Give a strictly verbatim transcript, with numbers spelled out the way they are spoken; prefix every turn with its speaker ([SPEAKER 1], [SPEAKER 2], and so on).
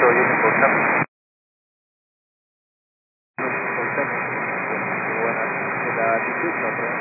[SPEAKER 1] Perfecto, yo te contacto.
[SPEAKER 2] Nos contacto. Bueno, de la actitud, la